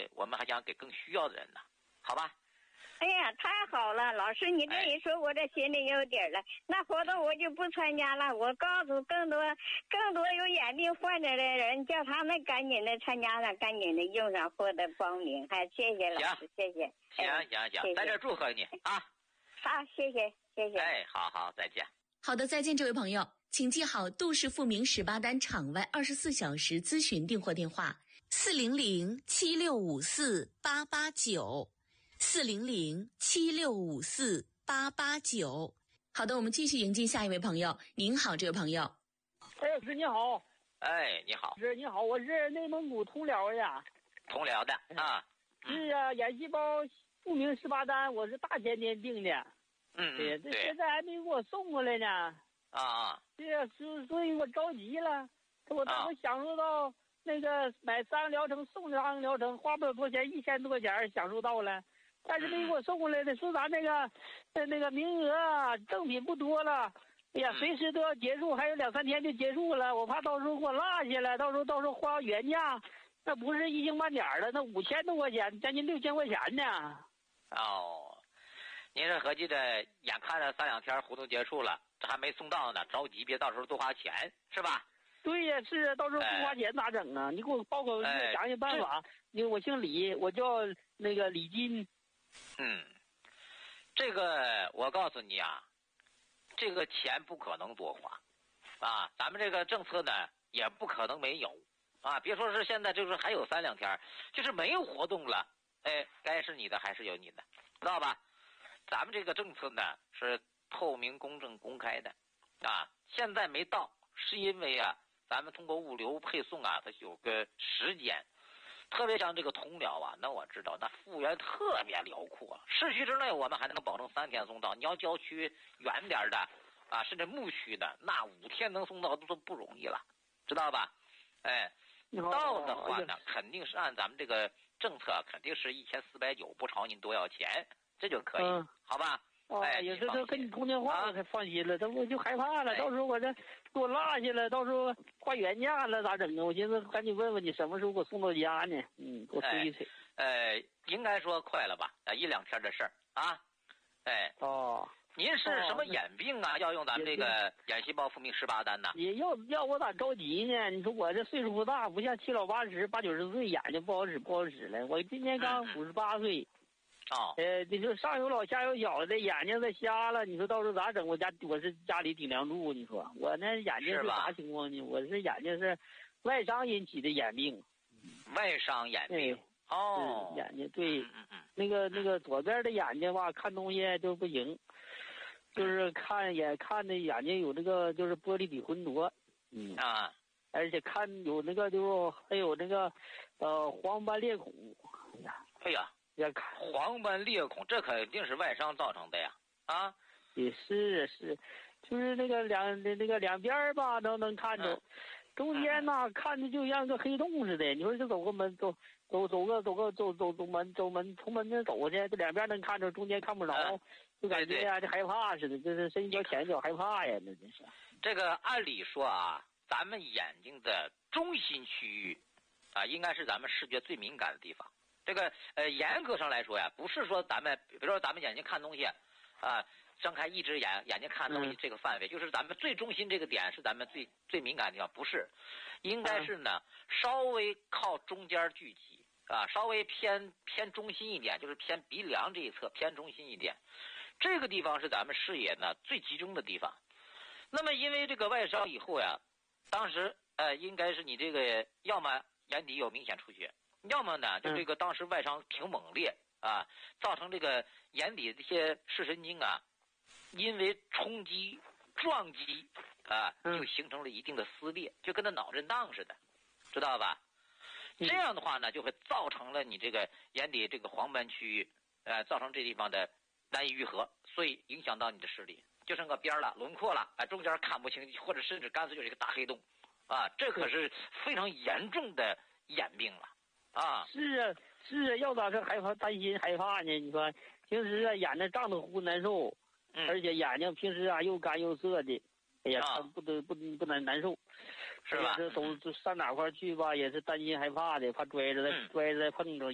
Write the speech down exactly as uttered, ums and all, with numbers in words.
给我们还想给更需要的人呢，好吧？ 哎呀，太好了，老师，你这一说，我这心里有底儿了。那活动我就不参加了，我告诉更多、更多有眼病患者的人，叫他们赶紧的参加上，赶紧的用上，获得光明。还谢谢老师，谢谢。 行行行，在这祝贺你啊！ 好，谢谢谢谢。 哎，好好，再见。 好的，再见，这位朋友，请记好杜氏复明十八单场外二十四小时咨询订货电话：四零零七六五四八八九。四零零七六五四八八九。好的，我们继续迎接下一位朋友。您好，这位朋友。 哎，老师你好。 哎，你好。 是你好，我是内蒙古通辽的。 通辽的啊。 是啊，眼细胞复明十八单，我是大前天订的。 嗯对，这现在还没给我送过来呢。 啊啊。 对呀，所所以我着急了。我当时享受到那个买三个疗程送三个疗程，花不了多钱，一千多块钱享受到了。但是没给我送过来的，说咱那个，那个名额啊，赠品不多了。哎呀，随时都要结束，还有两三天就结束了，我怕到时候给我落下了，到时候到时候花原价，那不是一星半点的，那五千多块钱，将近六千块钱呢。 哦，您是合计着眼看着三两天活动结束了，这还没送到呢，着急，别到时候多花钱，是吧？ 对呀，是啊，到时候不花钱咋整啊？哎、你给我报个想想办法。因为我姓李，我叫那个李金。 嗯，这个我告诉你啊，这个钱不可能多花，啊，咱们这个政策呢也不可能没有，啊，别说是现在就是还有三两天，就是没有活动了，哎，该是你的还是有你的，知道吧？咱们这个政策呢是透明、公正、公开的，啊，现在没到，是因为啊，咱们通过物流配送啊，它有个时间。特别像这个通辽啊，那我知道那幅员特别辽阔，市区之内我们还能保证三天送到，你要郊区远点的啊，甚至牧区的，那五天能送到都不容易了，知道吧？哎，到的话呢，肯定是按咱们这个政策，肯定是一千四百九，不朝您多要钱，这就可以，嗯、好吧？ 哦，哎，也是这跟你通电话我才放心了，这、啊、我就害怕了，哎、到时候我这给我落下了，到时候花原价了咋整啊？我寻思赶紧问问你什么时候给我送到家呢？嗯，给我催一催。 呃，应该说快了吧？啊，一两天的事儿啊。哎。 哦。 您是什么眼病啊？哦、要用咱们这个眼细胞复明十八单呢？ 也要要我咋着急呢？你说我这岁数不大，不像七老八十、八九十岁，眼睛不好使不好使了。我今年刚五十八岁。嗯哦， 呃，你说上有老下有小的，眼睛再瞎了，你说到时候咋整？我家我是家里顶梁柱，你说我那眼睛是啥情况呢？我是眼睛是外伤引起的眼病， 外伤眼病。哦， 眼睛对， 嗯嗯嗯， 那个那个左边的眼睛吧，看东西就不行，就是看眼看的眼睛有那个就是玻璃体混浊，嗯啊， 而且看有那个就还有那个呃黄斑裂孔，哎呀， 哎呀。 要看黄斑裂孔，这肯定是外伤造成的呀！啊， 也是是，就是那个两那个两边吧都能看着，嗯、中间呢、嗯、看着就像个黑洞似的。你说这走个门走走走个走个走走走门走门从门那走去，这两边能看着，中间看不着， 嗯、 就感觉呀、啊、这害怕似的，这是伸一脚前一脚害怕呀，那真是。 这个按理说啊，咱们眼睛的中心区域啊，应该是咱们视觉最敏感的地方。这个呃，严格上来说呀，不是说咱们，比如说咱们眼睛看东西，啊，睁开一只眼，眼睛看东西这个范围，嗯、就是咱们最中心这个点是咱们最最敏感的地方，不是，应该是呢，稍微靠中间聚集啊，稍微偏偏中心一点，就是偏鼻梁这一侧偏中心一点，这个地方是咱们视野呢最集中的地方。那么因为这个外伤以后呀，当时呃，应该是你这个要么眼底有明显出血。要么呢，就这个当时外伤挺猛烈啊，造成这个眼底这些视神经啊，因为冲击撞击啊，就形成了一定的撕裂，就跟那脑震荡似的，知道吧？这样的话呢，就会造成了你这个眼底这个黄斑区域，呃，造成这地方的难以愈合，所以影响到你的视力，就剩个边了，轮廓了，啊，中间看不清，或者甚至干脆就是一个大黑洞，啊，这可是非常严重的眼病了。啊， 是啊，是啊，要咋是害怕、担心、害怕呢？你说平时啊，眼睛胀得乎难受， 嗯、 而且眼睛平时啊又干又涩的，哎呀， 啊、 不得不不难难受， 是吧？ 这走上哪块去吧，也是担心害怕的，怕摔着再、嗯、摔着再碰着。